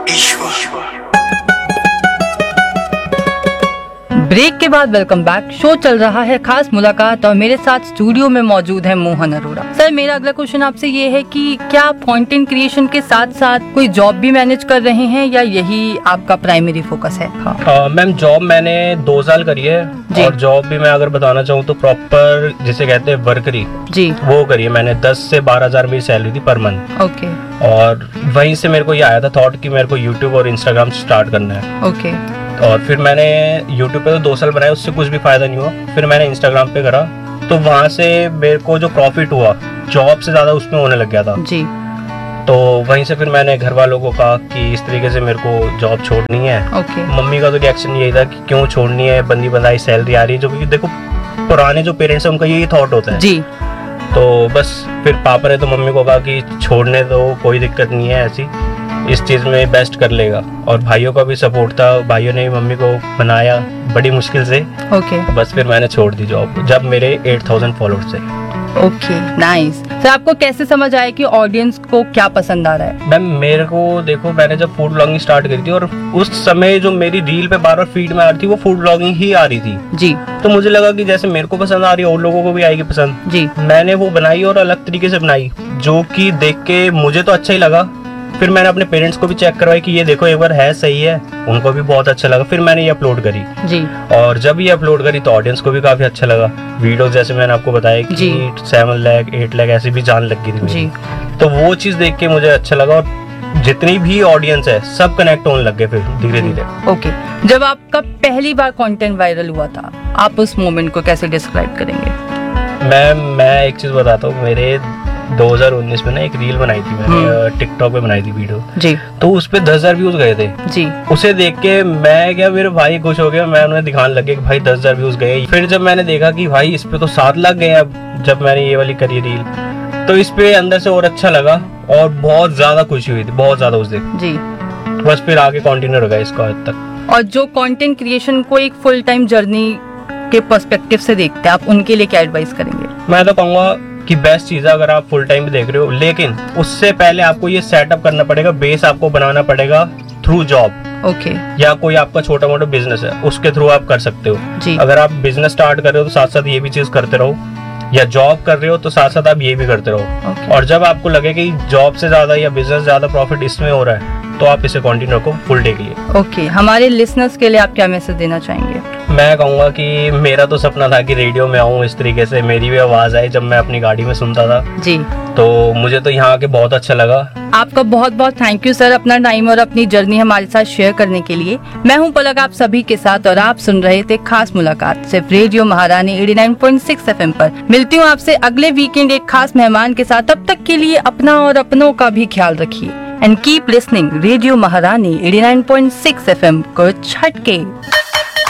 Break के बाद welcome back. Show चल रहा है खास मुलाकात और मेरे साथ स्टूडियो में मौजूद है मोहन अरोड़ा। सर, मेरा अगला क्वेश्चन आपसे ये है कि क्या आप कंटेंट क्रिएशन के साथ साथ कोई जॉब भी मैनेज कर रहे हैं या यही आपका प्राइमरी फोकस है? मैम, जॉब मैंने 2 साल करी है और जॉब भी मैं अगर बताना चाहूँ तो प्रॉपर जिसे कहते हैं वर्करी जी, वो करी है मैंने। 10 से 12 हजार मेरी सैलरी थी पर मंथ। ओके। और वहीं से मेरे को ये आया था थॉट कि मेरे को यूट्यूब और इंस्टाग्राम स्टार्ट करना है। ओके। और फिर मैंने यूट्यूब पे तो 2 साल बनाया, उससे कुछ भी फायदा नहीं हुआ। फिर मैंने इंस्टाग्राम पे करा तो वहाँ से मेरे को जो प्रॉफिट हुआ जॉब से ज्यादा उसमें होने लग गया था जी। तो वहीं से फिर मैंने घर वालों को कहा कि इस तरीके से मेरे को जॉब छोड़नी है। मम्मी का तो रिएक्शन यही था कि क्यों छोड़नी है, बंदी बंदाई सैलरी आ रही है, जो कि देखो पुराने जो पेरेंट्स है उनका यही थॉट होता है जी। तो बस फिर पापा ने तो मम्मी को कहा कि छोड़ने दो, कोई दिक्कत नहीं है, ऐसी इस चीज में बेस्ट कर लेगा। और भाइयों का भी सपोर्ट था, भाइयों ने मम्मी को बनाया बड़ी मुश्किल से। ओके। बस फिर मैंने छोड़ दी जॉब जब मेरे 8000 फॉलोअर्स थे। Okay, nice. सर, आपको कैसे समझ आया कि ऑडियंस को क्या पसंद आ रहा है? मैम, मेरे को देखो, मैंने जब फूड ब्लॉगिंग स्टार्ट करी थी और उस समय जो मेरी रील पे बार-बार फीड में आ रही थी वो फूड ब्लॉगिंग ही आ रही थी जी। तो मुझे लगा कि जैसे मेरे को पसंद आ रही है और लोगों को भी आएगी पसंद जी। मैंने वो बनाई और अलग तरीके से बनाई, जो कि देख के मुझे तो अच्छा ही लगा। फिर मैंने अपने पेरेंट्स को भी चेक करवाई कि ये देखो एक बार है सही है, उनको भी बहुत अच्छा लगा। फिर मैंने ये अपलोड करी जी। और जब ये अपलोड करी तो ऑडियंस को भी काफी अच्छा लगा। वीडियोस जैसे मैंने आपको बताया कि 7 लाख 8 लाख ऐसी भी जान लग गई थी जी। तो वो चीज देख के मुझे अच्छा लगा और जितनी भी ऑडियंस है सब कनेक्ट होने लग गए फिर धीरे धीरे। ओके। जब आपका पहली बार कंटेंट वायरल हुआ था, आप उस मोमेंट को कैसे डिस्क्राइब करेंगे? मैं एक चीज बताता हूँ। मेरे 2019 में ना एक रील बनाई थी मैंने, टिकटॉक पे बनाई थी वीडियो जी। तो उस पे 10,000 व्यूज गए थे जी। उसे देख के मैं क्या, मेरे भाई खुश हो गया, मैं उन्हें दिखाने लगे कि भाई 10,000 व्यूज गए। फिर जब मैंने देखा कि भाई इस पे तो 7 लाख गए, अब जब मैंने ये वाली करी रील तो इस पे अंदर से और अच्छा लगा और बहुत ज्यादा खुशी हुई थी, बहुत ज्यादा उस दिन जी। बस फिर आगे कंटिन्यू रहा इसका आज तक। और जो कंटेंट क्रिएशन को एक फुल टाइम जर्नी के पर्सपेक्टिव से देखते हैं, आप उनके लिए क्या एडवाइस करेंगे? मैं तो कहूँगा कि बेस्ट चीज है अगर आप फुल टाइम देख रहे हो, लेकिन उससे पहले आपको ये सेटअप करना पड़ेगा, बेस आपको बनाना पड़ेगा थ्रू जॉब। ओके। या कोई आपका छोटा मोटा बिजनेस है उसके थ्रू आप कर सकते हो जी। अगर आप बिजनेस स्टार्ट कर रहे हो तो साथ साथ ये भी चीज करते रहो, या जॉब कर रहे हो तो साथ साथ आप ये भी करते रहो। और जब आपको लगे कि जॉब से ज्यादा या बिजनेस ज्यादा प्रॉफिट इसमें हो रहा है तो आप इसे कंटिन्यू रखो फुल डे के लिए। ओके। हमारे लिसनर्स के लिए आप क्या मैसेज देना चाहेंगे? मैं कहूँगा कि मेरा तो सपना था कि रेडियो में आऊँ, इस तरीके से मेरी भी आवाज आई जब मैं अपनी गाड़ी में सुनता था जी। तो मुझे तो यहाँ आके बहुत अच्छा लगा। आपका बहुत बहुत थैंक यू सर, अपना टाइम और अपनी जर्नी हमारे साथ शेयर करने के लिए। मैं हूँ पलक आप सभी के साथ और आप सुन रहे थे खास मुलाकात सिर्फ रेडियो महारानी 89.6 FM पर। मिलती हूँ आपसे अगले वीकेंड एक खास मेहमान के साथ। तब तक के लिए अपना और अपनों का भी ख्याल रखिए एंड कीप लिसनिंग रेडियो महारानी 89.6 FM को छटके।